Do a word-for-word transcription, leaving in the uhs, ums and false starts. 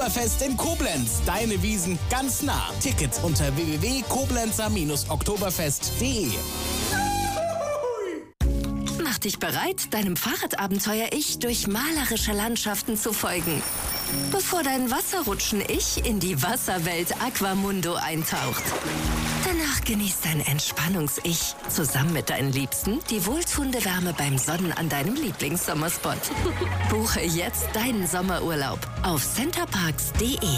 Oktoberfest in Koblenz. Deine Wiesn ganz nah. Tickets unter w w w punkt koblenzer oktoberfest punkt de. Mach dich bereit, deinem Fahrradabenteuer-Ich durch malerische Landschaften zu folgen. Bevor dein Wasserrutschen-Ich in die Wasserwelt Aquamundo eintaucht. Danach genießt dein Entspannungs-Ich zusammen mit deinen Liebsten die wohltuende Wärme beim Sonnen an deinem Lieblingssommerspot. Buche jetzt deinen Sommerurlaub auf centerparks punkt de.